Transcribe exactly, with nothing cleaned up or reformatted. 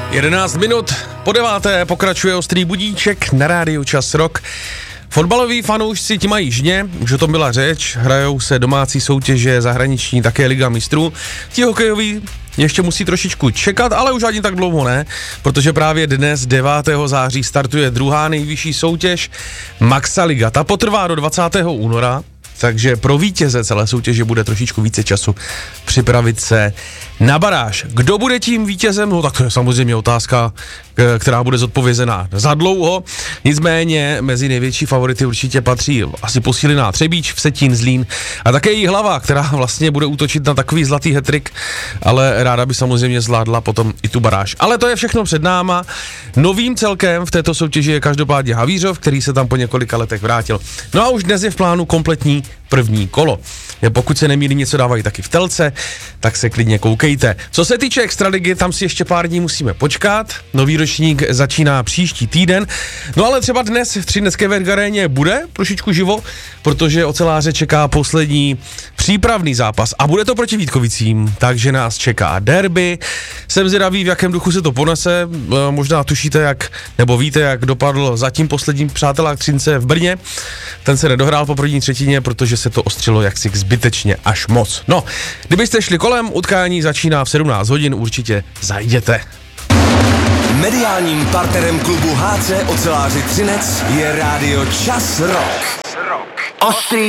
jedenáct minut po deváté pokračuje ostrý budíček na rádiu Čas Rock. Fotbaloví fanoušci ti mají žně, už o tom byla řeč, hrajou se domácí soutěže, zahraniční, také Liga mistrů. Ti hokejoví ještě musí trošičku čekat, ale už ani tak dlouho ne, protože právě dnes devátého září startuje druhá nejvyšší soutěž Maxa Liga. Ta potrvá do dvacátého února, takže pro vítěze celé soutěže bude trošičku více času připravit se na baráž. Kdo bude tím vítězem? No tak to je samozřejmě otázka, která bude zodpovězená za dlouho. Nicméně mezi největší favority určitě patří asi posílená Třebíč, Vsetín, Zlín a také její hlava, která vlastně bude útočit na takový zlatý hetrik, ale ráda by samozřejmě zvládla potom i tu baráž. Ale to je všechno před náma. Novým celkem v této soutěži je každopádně Havířov, který se tam po několika letech vrátil. No a už dnes je v plánu kompletní první kolo. Pokud se nemýlí, něco dávají taky v telce, tak se klidně koukejte. Co se týče Extraligy, tam si ještě pár dní musíme počkat. Nový ročník začíná příští týden. No ale třeba dnes v Třinecké Vergaréně bude trošičku živo, protože oceláře čeká poslední přípravný zápas a bude to proti Vítkovicím, takže nás čeká derby. Jsem zvědavý, v jakém duchu se to ponese. Možná tušíte, jak, nebo víte, jak dopadl zatím poslední přátelák Třince v Brně. Ten se nedohrál po první třetině, protože se to ostřilo jaksi zbytečně až moc. No, kdybyste šli kolem, utkání začíná v sedmnáct hodin, určitě zajděte. Mediálním partnerem klubu H C Oceláři Třinec je rádio Čas Rock. Ostrý